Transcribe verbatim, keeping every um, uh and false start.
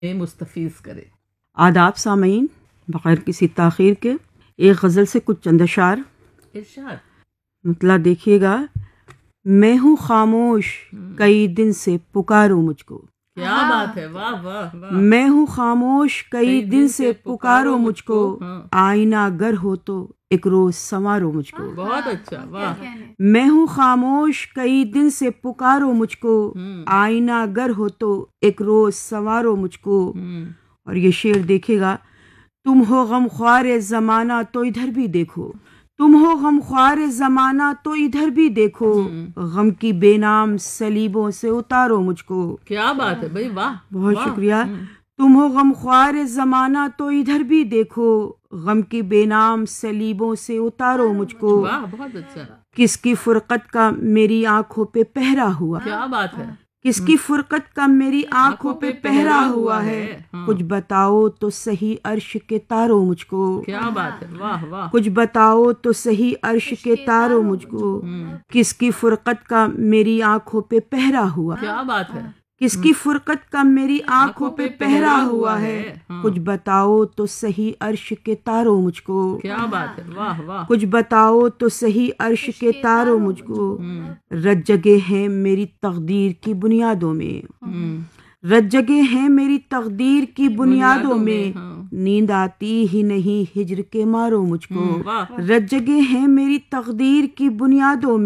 मुस्तफीज करे। आदाब सामीन, बगैर किसी ताख़ीर के एक गज़ल से कुछ चंद अशार। इरशाद। मतलब देखिएगा, मैं हूँ खामोश कई दिन से पुकारो मुझको। क्या बात है, वाह वाह वाह। मैं हूँ खामोश कई दिन से पुकारो मुझको, आईना गर हो तो एक रोज संवारो मुझको। बहुत अच्छा, वाह। मैं हूँ खामोश कई दिन से पुकारो मुझको, आईना गर हो तो एक रोज संवारो मुझको। और ये शेर देखिएगा, तुम हो गमख्वार ज़माना तो इधर भी देखो, तुम हो गमख्वार ज़माना तो इधर भी देखो, गम की बेनाम सलीबों से उतारो मुझको। क्या बात है भाई, वाह। बहुत वाह। शुक्रिया। तुम हो गमख्वार ज़माना तो इधर भी देखो, गम की बेनाम सलीबों से उतारो मुझको। वाह, बहुत अच्छा। किसकी फुरकत का मेरी आंखों पे पहरा हुआ, क्या बात है। किसकी फुरकत का मेरी आंखों पे पहरा हुआ है, कुछ बताओ तो सही अर्श के तारो मुझको। क्या बात है, वाह वाह। कुछ बताओ तो सही अर्श के तारो मुझको, किसकी फुरकत का मेरी आंखों पे पहरा हुआ। क्या बात है। किसकी फुरकत का मेरी आंखों पे पहरा हुआ है, कुछ बताओ तो सही अर्श के तारो मुझको। क्या बात है, वाह वाह। कुछ बताओ तो सही अर्श के तारो मुझको। रज जगे हैं मेरी तकदीर की बुनियादों में, रज जगे हैं मेरी तकदीर की बुनियादों में, नींद आती ही नहीं हिज्र के मारो मुझको। रज जगे हैं मेरी तकदीर की बुनियादों में।